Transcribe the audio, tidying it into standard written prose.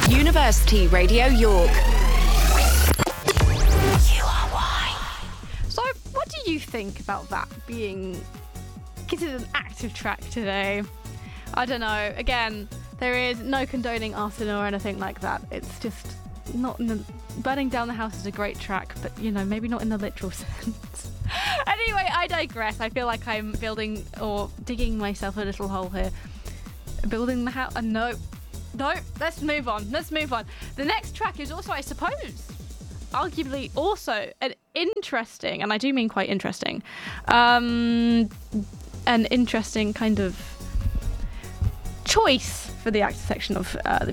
University Radio York. URY. So, what do you think about that being considered an active track today? I don't know. Again, there is no condoning arson or anything like that. It's just not in the... Burning Down the House is a great track, but, you know, maybe not in the literal sense. Anyway, I digress. I feel like I'm building or digging myself a little hole here. Building the house... No, let's move on. The next track is also, I suppose, arguably also an interesting, and I do mean quite interesting, an interesting kind of choice for the actor section of the